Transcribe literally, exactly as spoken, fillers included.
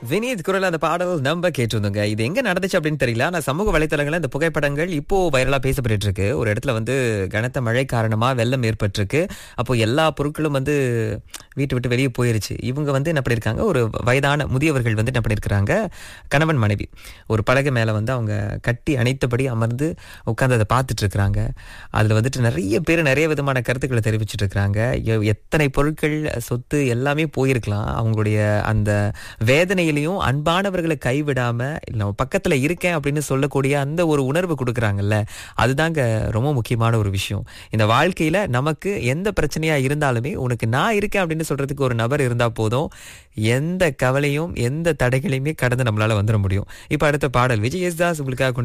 வினீத் குரல் அந்த பாடல் நம்ம கேட்டிருந்தோங்க. இது எங்க நடந்துச்சு அப்படின்னு தெரியல. ஆனா சமூக வலைத்தளங்கள்ல இந்த புகைப்படங்கள் இப்போ வைரலா பேசப்பட்டு இருக்கு. ஒரு இடத்துல வந்து கனத்த மழை காரணமா வெள்ளம் ஏற்பட்டிருக்கு. அப்போ எல்லா பொருட்களும் வந்து வீட்டை விட்டு வெளியே போயிருச்சு. இவங்க வந்து என்ன பண்ணிருக்காங்க, ஒரு வயதான முதியவர்கள் வந்து என்ன பண்ணிருக்காங்க, கணவன் மனைவி ஒரு பலகை மேல வந்து அவங்க கட்டி அணைத்தபடி அமர்ந்து உட்கார்ந்து அதை பார்த்துட்டு இருக்கிறாங்க. அதுல வந்துட்டு நிறைய பேர் நிறைய விதமான கருத்துக்களை தெரிவிச்சிட்டு இருக்கிறாங்க. எ- எத்தனை பொருட்கள் சொத்து எல்லாமே போயிருக்கலாம். அவங்களுடைய அந்த வேதனையிலையும் அன்பானவர்களை கைவிடாம இல்ல, நான் பக்கத்துல இருக்கேன் அப்படின்னு சொல்லக்கூடிய அந்த ஒரு உணர்வு கொடுக்குறாங்கல்ல, அதுதாங்க ரொம்ப முக்கியமான ஒரு விஷயம். இந்த வாழ்க்கையில நமக்கு எந்த பிரச்சனையா இருந்தாலுமே உனக்கு நான் இருக்கேன் அப்படின்னு சொல்றதுக்கு ஒரு நபர் இருந்தா போதும், எந்த கவலையும் எந்த தடைகளையுமே கடந்து நம்மளால வந்துட முடியும். இப்ப அடுத்த பாடல் விஜய் யேசுதாஸ் உங்களுக்காக கொண்டு